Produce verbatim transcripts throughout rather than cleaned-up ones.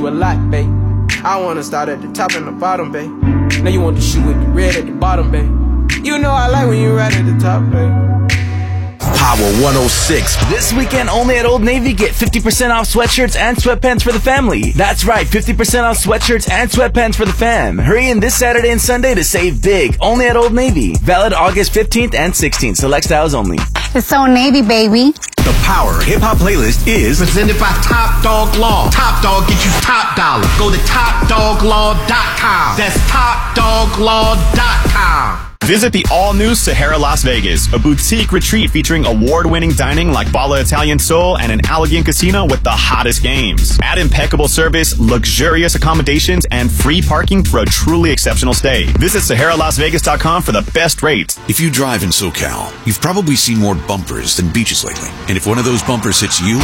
A lot, babe. I wanna start at the top and the bottom, babe. Now you want the shoe with the red at the bottom, babe. You know I like when you right at the top, babe. Power one oh six. This weekend only at Old Navy, get fifty percent off sweatshirts and sweatpants for the family. That's right, fifty percent off sweatshirts and sweatpants for the fam. Hurry in this Saturday and Sunday to save big. Only at Old Navy. Valid August fifteenth and sixteenth. Select styles only. It's Old Navy, baby. The Power Hip Hop Playlist is presented by Top Dog Law. Top Dog gets you top dollar. Go to top dog law dot com. That's top dog law dot com. Visit the all-new Sahara Las Vegas, a boutique retreat featuring award-winning dining like Bala Italian Soul and an elegant casino with the hottest games. Add impeccable service, luxurious accommodations, and free parking for a truly exceptional stay. Visit Sahara Las Vegas dot com for the best rates. If you drive in SoCal, you've probably seen more bumpers than beaches lately. And if one of those bumpers hits you,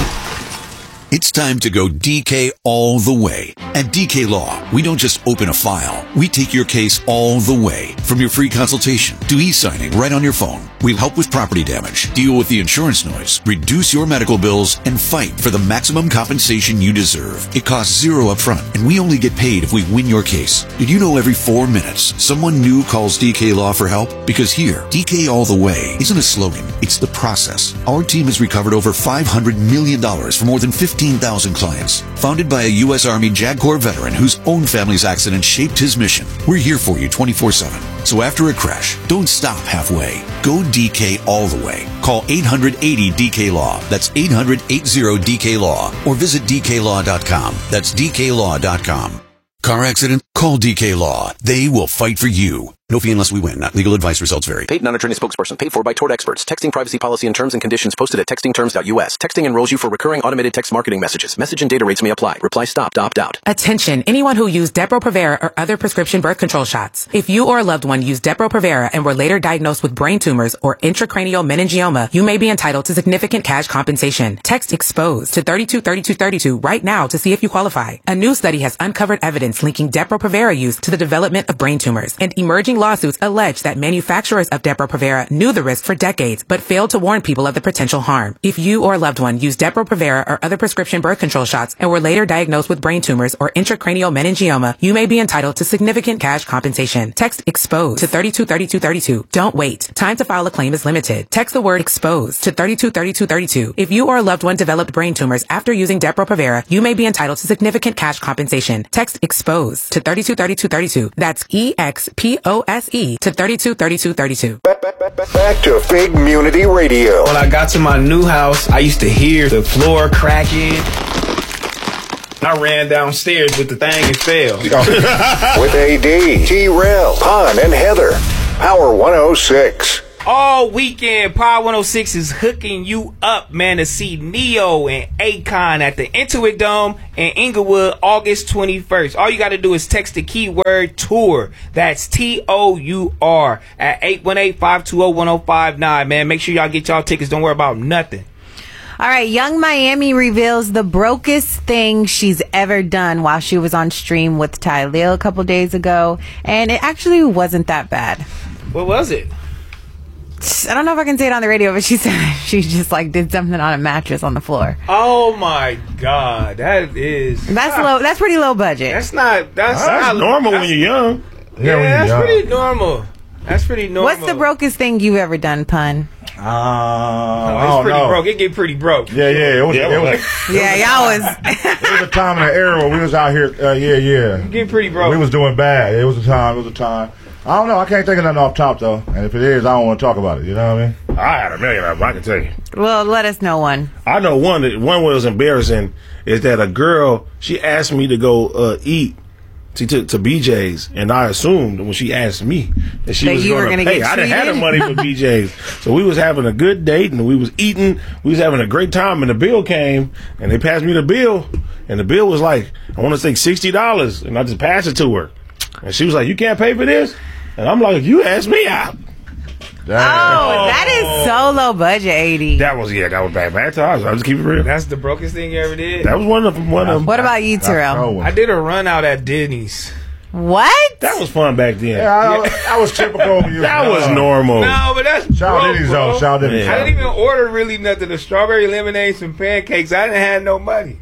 it's time to go D K all the way. At D K Law, we don't just open a file. We take your case all the way. From your free consultation to e-signing right on your phone. We'll help with property damage, deal with the insurance noise, reduce your medical bills, and fight for the maximum compensation you deserve. It costs zero upfront, and we only get paid if we win your case. Did you know every four minutes, someone new calls D K Law for help? Because here, D K all the way isn't a slogan, it's the process. Our team has recovered over five hundred million dollars for more than fifteen thousand clients. Founded by a U S Army JAG Corps veteran whose own family's accident shaped his mission. We're here for you twenty-four seven. So after a crash, don't stop halfway. Go D K all the way. Call eight hundred eighty D K Law. That's eight hundred eighty D K Law. Or visit D K law dot com. That's D K law dot com. Car accident? Call D K Law. They will fight for you. No fee unless we win. Not legal advice. Results vary. Paid non-attorney spokesperson. Paid for by tort experts. Texting privacy policy and terms and conditions posted at texting terms dot U S. Texting enrolls you for recurring automated text marketing messages. Message and data rates may apply. Reply stop to opt out. Attention, anyone who used Depo-Provera or other prescription birth control shots. If you or a loved one used Depo-Provera and were later diagnosed with brain tumors or intracranial meningioma, you may be entitled to significant cash compensation. Text EXPOSED to thirty-two thirty-two thirty-two right now to see if you qualify. A new study has uncovered evidence linking Depo-Provera use to the development of brain tumors, and emerging lawsuits allege that manufacturers of Depo-Provera knew the risk for decades, but failed to warn people of the potential harm. If you or a loved one used Depo-Provera or other prescription birth control shots and were later diagnosed with brain tumors or intracranial meningioma, you may be entitled to significant cash compensation. Text EXPOSED to thirty-two thirty-two thirty-two. Don't wait. Time to file a claim is limited. Text the word EXPOSED to thirty-two thirty-two thirty-two. If you or a loved one developed brain tumors after using Depo-Provera, you may be entitled to significant cash compensation. Text EXPOSED to thirty-two thirty-two thirty-two. That's E X P O S E to thirty-two thirty-two thirty-two. Back, back, back, back, back to Fig Community Radio. When I got to my new house, I used to hear the floor cracking. I ran downstairs with the thing and fell. With A D, T-Rail, Pun, and Heather. Power one oh six. All weekend, Power one oh six is hooking you up, man, to see Neo and Akon at the Intuit Dome in Inglewood, August twenty-first. All you got to do is text the keyword TOUR. That's T O U R at eight one eight, five two zero, one zero five nine, man. Make sure y'all get y'all tickets. Don't worry about nothing. All right, Young Miami reveals the brokest thing she's ever done while she was on stream with Tylil a couple days ago, and it actually wasn't that bad. What was it? I don't know if I can say it on the radio, but she said she just like did something on a mattress on the floor. Oh my God, that is that's not, low. That's pretty low budget. That's not. That's, that's not, normal that's, when you're young. Yeah, yeah that's young. pretty normal. That's pretty normal. What's the brokest thing you've ever done, Pun? Uh, oh, it's pretty know. broke. It get pretty broke. Yeah, yeah. It was. Yeah, it was, yeah y'all was. It was a time in the era where we was out here. Uh, yeah, yeah. You get pretty broke. We was doing bad. It was a time. It was a time. I don't know. I can't think of nothing off top though. And if it is, I don't want to talk about it. You know what I mean? I had a million of them, I can tell you. Well, let us know one. I know one that one was embarrassing is that a girl, she asked me to go uh, eat to, to, to B J's, and I assumed when she asked me that she that was going to pay. I didn't have the money for B J's. So we was having a good date, and we was eating. We was having a great time, and the bill came, and they passed me the bill, and the bill was like, I want to say sixty dollars, and I just passed it to her. And she was like, you can't pay for this? And I'm like, you asked me out. Damn. Oh, that is so low budget, eighty. That was, yeah, that was bad. Bad times. I'll just keep it real. That's the brokest thing you ever did? That was one of them. One of them. What about you, Terrell? I did a run out at Denny's. What? That was fun back then. Yeah, I, I was typical of you. That was normal. No, but that's Shout broke, Diddy's bro. though. Shout Diddy's. Yeah. I didn't even order really nothing. The strawberry lemonade, some pancakes. I didn't have no money.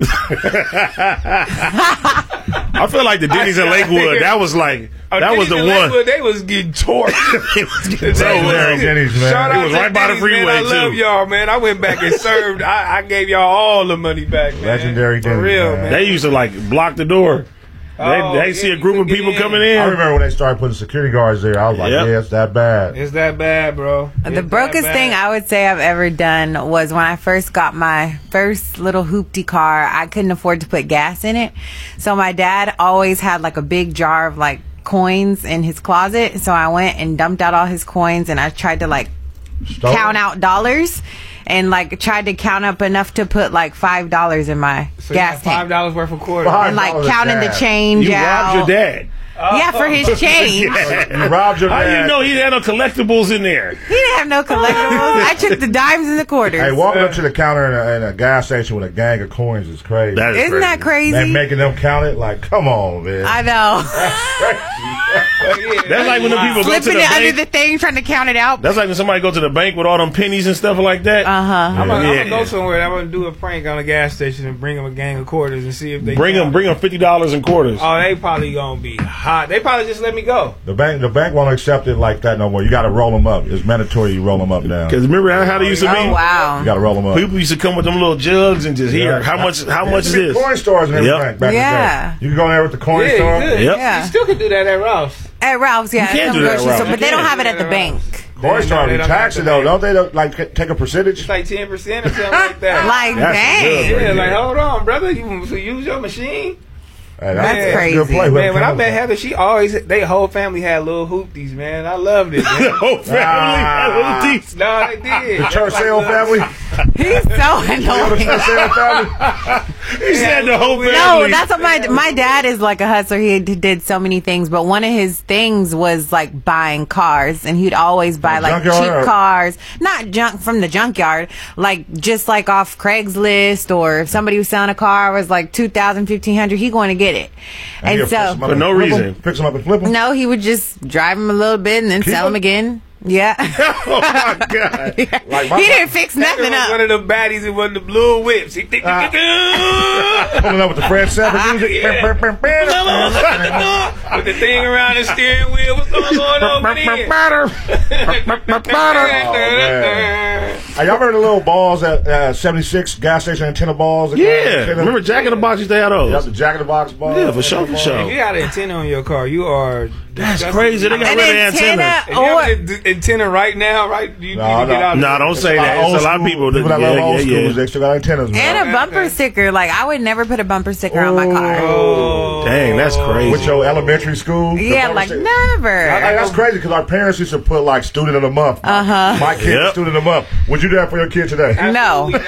I feel like the Denny's in Lakewood. That was like Oh, that was the Denny's in one. Lakewood, they was getting torched. It was getting Legendary Denny's, man. Shout It out was to right by the Denny's, freeway, man. I love too. y'all, man. I went back and served. I, I gave y'all all the money back, man. Legendary For Denny's, real, man. man. They used to like block the door. They, Oh, they yeah, see a you group of could get people in. coming in. I remember when they started putting security guards there. I was like, Yep. yeah, it's that bad. It's that bad, bro. The It's that brokest bad. thing I would say I've ever done was when I first got my first little hoopty car. I couldn't afford to put gas in it. So my dad always had like a big jar of like coins in his closet. So I went and dumped out all his coins and I tried to like Stole count it? out dollars and like tried to count up enough to put like five dollars in my So you gas got five tank. dollars worth of quarters. Five And like dollars counting the cash. change You out. robbed your dad. Yeah, for his change. You robbed your How dad. you know he had no collectibles in there? He didn't have no collectibles. I took the dimes and the quarters. Hey, walking up to the counter in a, in a gas station with a gang of coins is crazy. That is Isn't that crazy? And making them count it, like, come on, man. I know. That's like when the people go to Slipping the it under bank. the thing, trying to count it out. That's like when somebody go to the bank with all them pennies and stuff like that. Uh huh. I'm gonna Yeah. go somewhere. I'm gonna do a prank on a gas station and bring them a gang of quarters and see if they Bring them, bring them fifty dollars in quarters. Oh, they probably gonna be hot. They probably just let me go. The bank, the bank won't accept it like that no more. You got to roll them up. It's mandatory. You roll them up now. Because remember how, how they used to be? Oh wow. You got to roll them up. People used to come with them little jugs and just here. Yeah. How much? How much is There used to be this? Coin stores and everything Yep. back Yeah. in the day. You can go in there with the coin Yeah, store. you could. Yep. Yeah. You still can do that at Ralph's. At Ralph's, yeah. You can some do that at grocery Ralph's. store, but You they don't can have do it at that the at bank. Ralph's. Coin They store, don't- they they don't tax have it to though, pay. don't they? Don't, like take a percentage. It's like ten percent or something like that. Like, That's dang. good, Yeah, right like there. hold on, brother. You so use your machine. Hey, That's a good crazy. play. Man, when I Whoever met comes- Heather, she always they whole family had little hoopties, man. I loved it, man. Whole family had little teeth. No, they did. The church sale family. He's so You know the annoying. church sale family. He said the whole family. No, that's what my my dad is like a hustler. He d- did so many things, but one of his things was like buying cars, and he'd always buy like Junkyard cheap or- cars, not junk from the junkyard, like just like off Craigslist, or if somebody was selling a car was like two thousand, fifteen hundred, he going to get it, and he'll fix so 'em up For and no flip 'em, reason. Fix them up and flip them. no, he would just drive them a little bit and then Keep sell them 'em? again. Yeah, Oh my god. Like my he didn't fix Heather nothing was up. one of the baddies and one of the blue whips. He think Ah. uh, pulling up with the Fred Sanford music. Yeah. Bam, bam, bam, bam. with the thing around the steering wheel. What's going on over there? Hey, y'all remember the little balls at uh, seventy-six gas station antenna balls? that Yeah. kind of- Remember Jack in the Box used to have those? Yep, the Jack in the Box balls. Yeah, for sure, for If sure. you got an antenna on your car, you are. That's disgusting. crazy. They got An rid of antenna antennas. If you or have an antenna right now, right? You No, need to get no. out. No, don't say Like that. old It's a lot of school- people that people that love yeah, old yeah, schoolers, yeah. they still got antennas. man. and a bumper sticker. Like I would never put a bumper sticker on my car. Oh, Dang, that's crazy. With your elementary school. the Yeah, bumper like sticker. never. Hey, that's crazy because our parents used to put like student of the month. Uh Uh-huh. My kid, Yep. student of the month. Would you do that for your kid today? No, Absolutely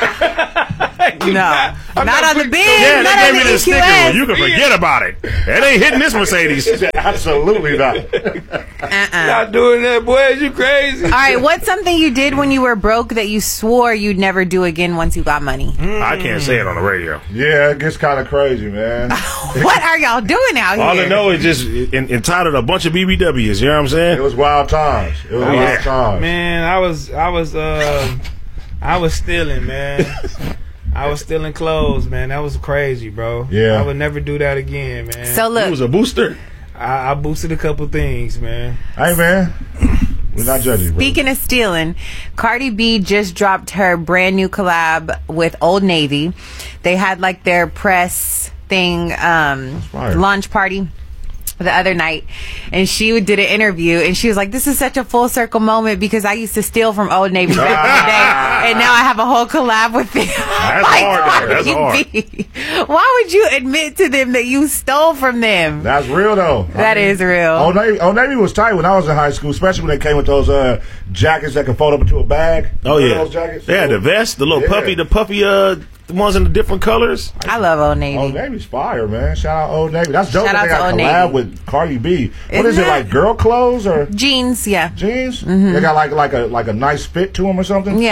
not. no, I'm not on the bid. Yeah, not they on gave me the the E Q sticker. S. You can forget about it. It ain't hitting this Mercedes. Absolutely not. Uh-uh. Not doing that, boys. You crazy? All right, what's something you did when you were broke that you swore you'd never do again once you got money? I can't say it on the radio. Yeah, it gets kind of crazy, man. What are y'all doing out All I here? know is just en- entitled a bunch of B B Ws. You know what I'm It saying? was wild times. It was Oh, wild yeah. times. Man, I was, I was, uh, I was stealing, man. I was stealing clothes, man. That was crazy, bro. Yeah. I would never do that again, man. So He look, was a booster. I, I boosted a couple things, man. Hey, man. We're not judging. bro. speaking of stealing, Cardi B just dropped her brand new collab with Old Navy. They had like their press thing, um, fire. launch party the other night, and she did an interview, and she was like, "This is such a full circle moment because I used to steal from Old Navy back in the day, and now I have a whole collab with them." That's hard, though. That's Cardi B. Why would you admit to them that you stole from them? That's real, though. That is real. Old Navy, Old Navy was tight when I was in high school, especially when they came with those uh, jackets that could fold up into a bag. Oh Remember yeah, those jackets? they had the vest, the little Yeah. puffy, the puffy, uh, the ones in the different colors. I love Old Navy. Old Navy's fire, man. Shout out Old Navy. That's dope Shout that they out got to a Old collab Navy. with Cardi B. What Isn't is it, that- like girl clothes or Jeans, yeah. jeans? They got like like a like a nice fit to them or something? Yeah.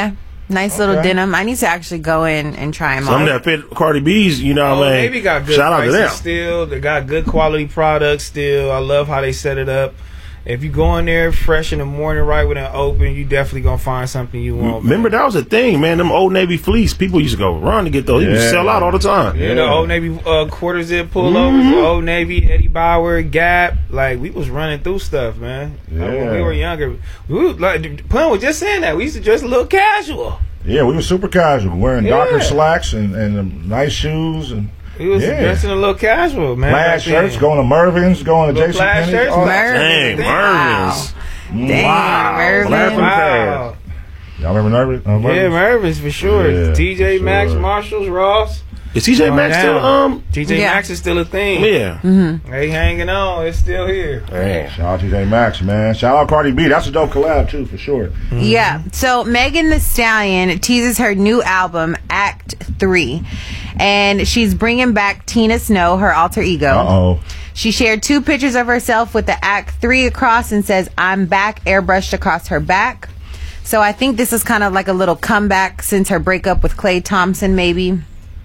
Nice little denim. I need to actually go in and try them Some on. that fit Cardi B's, you know Oh, what I mean? Navy got good Shout out to prices them. still. They got good quality products still. I love how they set it up. If you go in there fresh in the morning, right when it open, you definitely gonna find something you want. Remember, that was a thing, man. Them Old Navy fleece, people used to go run to get those. They used to Yeah. sell out all the time. Yeah, the Old Navy uh, quarter zip pullovers, Mhm. the Old Navy, Eddie Bauer, Gap. Like, we was running through stuff, man. Like, when we Yeah. were younger, we was, like, Pun was just saying that we used to dress a little casual. Yeah, we were super casual, wearing Yeah. Docker slacks and, and um, nice shoes and We was yeah. dressing a little casual, man. plaid back shirts, then. going to Mervin's, going to Little Jason plaid Penney. shirts, all that. Dang, Mervin's. Dang, Wow. Mervin. Mervin Wow. pad. Y'all remember Mervin? Uh, Yeah, Mervin's? Mervin's for sure. Yeah, T J for Maxx, sure. Marshalls, Ross. Is T J Going Maxx down. still, um, T J Yeah. Maxx is still a thing. yeah. Mm-hmm. They hanging on. It's still here. Dang. Shout out to T J Maxx, man. Shout out Cardi B. That's a dope collab, too, for sure. Yeah. So Megan Thee Stallion teases her new album, Act Three, and she's bringing back Tina Snow, her alter ego. Uh-oh. She shared two pictures of herself with the Act Three across and says, "I'm back," airbrushed across her back. So I think this is kind of like a little comeback since her breakup with Klay Thompson, maybe.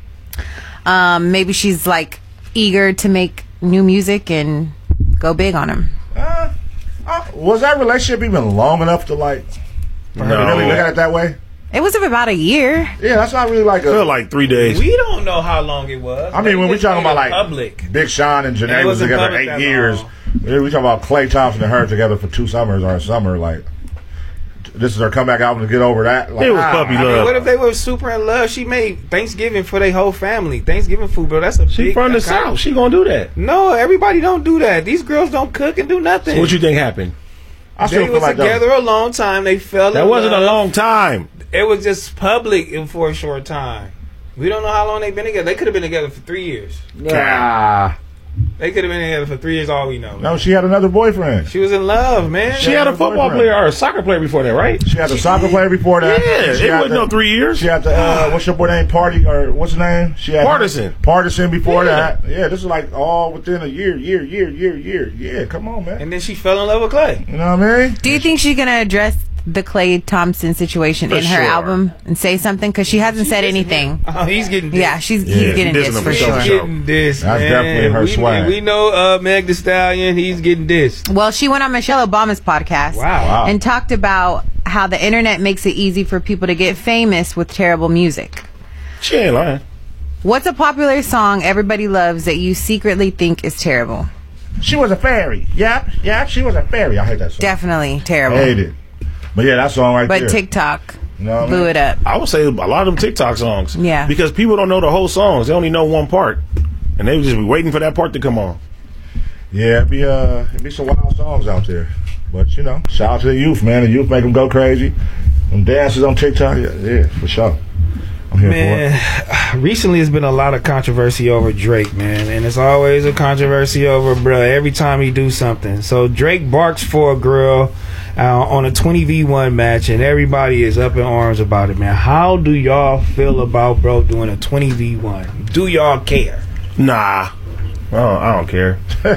Um, maybe she's like eager to make new music and go big on him. Uh, uh, was that relationship even long enough to, like, for her to No. really look at it that way? It was about a year. Yeah, that's not really like I feel a... like three days. We don't know how long it was. I mean, when we They talking made about, it like, public. Big Sean and It Janae was wasn't together public eight that years. long. Yeah, we talking about Klay Thompson and her together for two summers or a summer, like... This is her comeback album to get over that. Like, It was ah, puppy I mean, love. what if they were super in love? She made Thanksgiving for their whole family. Thanksgiving food, bro. That's a She big from the account. South. She gonna do that. No, everybody don't do that. These girls don't cook and do nothing. So what you think happened? I still They feel was like together a long time. They fell. That in wasn't a love. long time. It was just public and for a short time. We don't know how long they've been together. They could have been together for three years. Nah. They could have been together for three years. All we know. No, she had another boyfriend. She was in love, man. She had a football player or a soccer player before that, right? She had a soccer player before that. Yeah, she it had wasn't the- no three years. She had the uh, what's your boy name? Party or what's his name? She had Partisan. Partisan before Yeah. that. Yeah, this is like all within a year, year, year, year, year. Yeah, come on, man. And then she fell in love with Klay. You know what I mean? Do you think she's gonna address the Klay Thompson situation For in her sure. album and say something? Because she hasn't said anything. Oh, he's getting this. Yeah, she's Yeah, he's getting he this dissing for him sure. for He's sure. getting this. That's man. definitely her we, swag. We know uh, Meg Thee Stallion. He's getting this. Well, she went on Michelle Obama's podcast Wow. Wow. and talked about how the internet makes it easy for people to get famous with terrible music. She ain't lying. What's a popular song everybody loves that you secretly think is terrible? She was a fairy. Yep, yeah, she was a fairy. I hate that song. Definitely terrible. Hate it. But yeah, that song right But there. TikTok You know what I blew mean? it up. I would say a lot of them TikTok songs. Yeah. Because people don't know the whole songs. They only know one part. And they would just be waiting for that part to come on. Yeah, it'd be uh, it'd be some wild songs out there. But you know, shout out to the youth, man. The youth make them go crazy. Them dances on TikTok, yeah, yeah, for sure. I'm here for it. Man, recently it's been a lot of controversy over Drake, man, and it's always a controversy over bruh every time he do something. So Drake barks for a girl uh, on a twenty v one match, and everybody is up in arms about it, man. How do y'all feel about bro doing a twenty v one? Do y'all care? Nah. I don't, I don't care.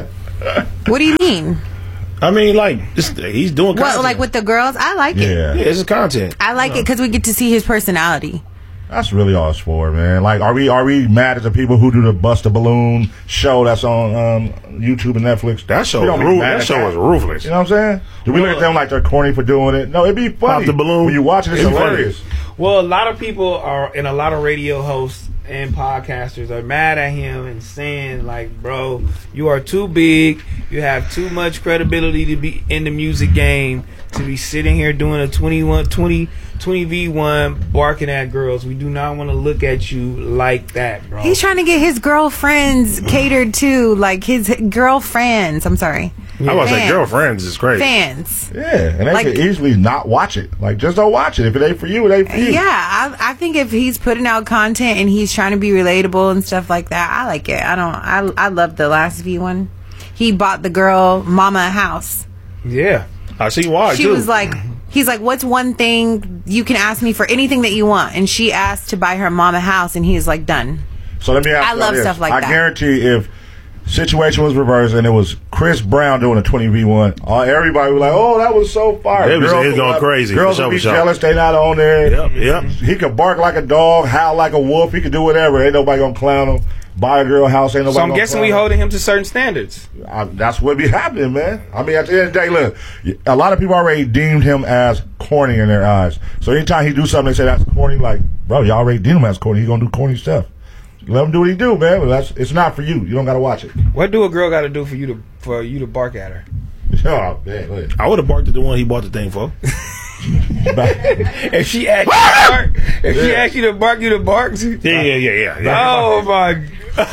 What do you mean? I mean, like, it's, he's doing content. What, like with the girls? I like it. Yeah, Yeah, it's his content. I like it because we get to see his personality. that's really all it's for, man. Like, are we are we mad at the people who do the Bust a Balloon show that's on um, YouTube and Netflix? That show We is don't be ru- mad that at show is ruthless. You know what I'm saying? Do we look at them like they're corny for doing it? No, it'd be funny. Pop the balloon. When you watch it, it's, It's funny. hilarious. Well, a lot of people are, and a lot of radio hosts and podcasters are mad at him and saying, like, bro, you are too big. You have too much credibility to be in the music game to be sitting here doing a twenty-one, twenty, twenty v one barking at girls. We do not want to look at you like that, bro. He's trying to get his girlfriends catered to, like his girlfriends. I'm sorry. I was like, Fans. girlfriends is crazy. Fans. Yeah, and they Like- could easily not watch it. Like, just don't watch it. If it ain't for you, it ain't for you. Yeah, I, I think if he's putting out content and he's trying to be relatable and stuff like that, I like it. I don't. I I love the last V one. He bought the girl mama a house. Yeah. I see why, She too. was like, he's like, what's one thing you can ask me for anything that you want? And she asked to buy her mom a house, and he's like, done. So let me ask I you love this. stuff like I that. guarantee if situation was reversed, and it was Chris Brown doing a twenty v one. Uh, everybody was like, "Oh, that was so fire!" It was, girls it was going like, crazy. Girls sure, would be sure. jealous; they not on there. Yep, yep. He could bark like a dog, howl like a wolf. He could do whatever. Ain't nobody gonna clown him. Buy a girl house, ain't nobody. So I'm gonna guessing clown we him. holding him to certain standards. I, that's what be happening, man. I mean, at the end of the day, look, a lot of people already deemed him as corny in their eyes. So anytime he do something, they say that's corny. Like, bro, y'all already deemed him as corny. He gonna do corny stuff. Let him do what he do, man. But that's it's not for you. You don't gotta watch it. What do a girl got to do for you to for you to bark at her? Oh, man, look. I would have barked at the one he bought the thing for. If she asked you to bark, if she asked you to bark, you to bark. Yeah, yeah, yeah, yeah. yeah. Oh my!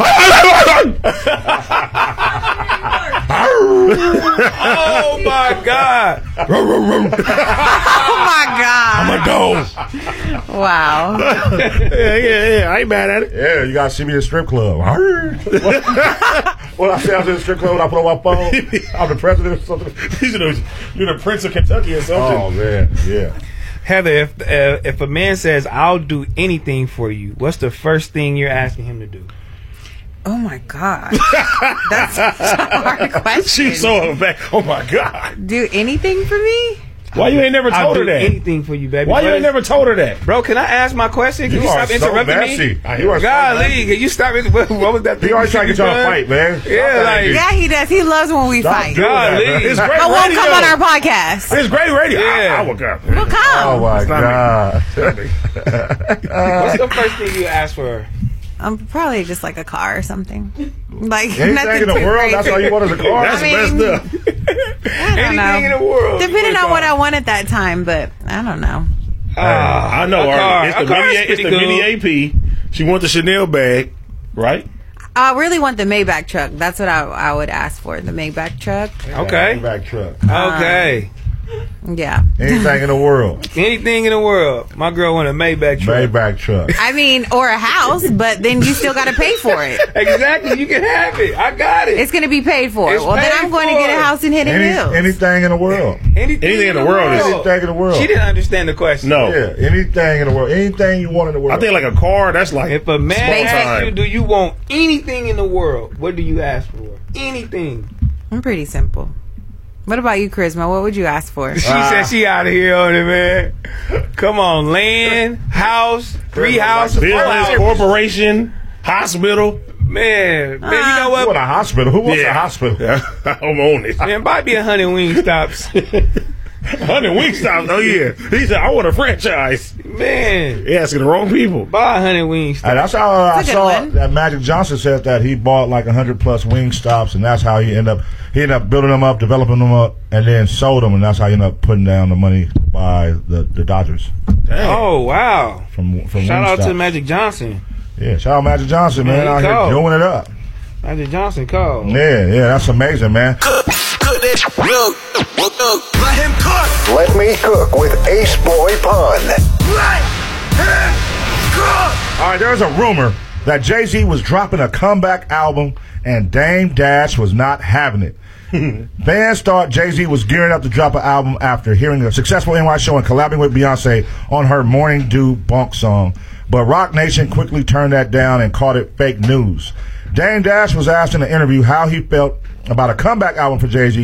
Oh my God! Oh my God! I'm a dog. Wow. yeah, yeah, yeah. I ain't mad at it. Yeah, you gotta see me in the strip club. Well, I say I was in the strip club when I put on my phone. I'm the president or something. You're the Prince of Kentucky or something. Oh man, yeah. Heather, if uh, if a man says I'll do anything for you, what's the first thing you're asking him to do? Oh my God. That's such a hard question. She's so back. Oh my God. Do anything for me? Why you ain't never I'll told her do that? anything for you, baby. Why you Bro, ain't never told her that? Bro, can I ask my question? Can you, You are stop so interrupting messy. me? You are so Golly, messy. can you stop it? What, what was that? He always trying to get y'all to fight, man. Yeah, like Yeah, he does. He loves when we Stop fight. doing that, Golly. man. It's great But won't radio. come on our podcast. It's great radio. Yeah. I, I will come. We'll come. Oh my It's not God. what's the first thing you ask for her? Um, probably just like a car or something. Like Anything nothing in the too world, crazy. that's all you want is a car. That's I mean, messed up. I don't Anything know. in the world. Depending on what I want at that time, but I don't know. Ah, I know. a Ari. car. It's A the car mini. is It's the pretty mini cool. A P. She wants the Chanel bag, right? I really want the Maybach truck. That's what I, I would ask for. The Maybach truck. Okay. Back truck. Okay. Yeah. Anything in the world. Anything in the world. My girl want a Maybach truck. Maybach truck. I mean, or a house, but then you still got to pay for it. Exactly. You can have it. I got it. It's going to be paid for. It's Well, then paid I'm going to for. get a house in Hidden Any, Hills. anything in the world. Anything, Anything in the world is- Anything in the world. She didn't understand the question. No. Yeah, anything in the world. Anything you want in the world. I think like a car. That's like If a man small asks time. you, do you want anything in the world? What do you ask for? Anything. I'm pretty simple. What about you, Charisma? What would you ask for? She said she out of here on it, man. Come on, land, house, three houses, four business, houses. corporation, hospital. Man, man, you know Who what? want a hospital? Who wants Yeah. a hospital? I'm on it. Man, buy me a hundred wing stops. Hundred week stops. Oh yeah. He said, "I want a franchise." Man, He asking the wrong people. buy a hundred wing stops. And that's how uh, I That's a good saw one. that Magic Johnson said that he bought like a hundred plus wing stops, and that's how he ended up. He ended up building them up, developing them up, and then sold them, and that's how he ended up putting down the money to buy the, the Dodgers Dang. Oh wow! from from Shout out Wingstop. to Magic Johnson. Yeah, shout out Magic Johnson, man, Man, he out here cold. doing it up. Magic Johnson called. Yeah, yeah, that's amazing, man. Cook, cook it, look, look, look. Let him cook. Let me cook with Ace Boy Pun. Let him cook. All right, there's a rumor that Jay-Z was dropping a comeback album and Dame Dash was not having it. Fans thought Jay-Z was gearing up to drop an album after hearing a successful N Y show and collabing with Beyonce on her Morning Dew Bunk song. But Rock Nation quickly turned that down and called it fake news. Dame Dash was asked in an interview how he felt about a comeback album for Jay-Z.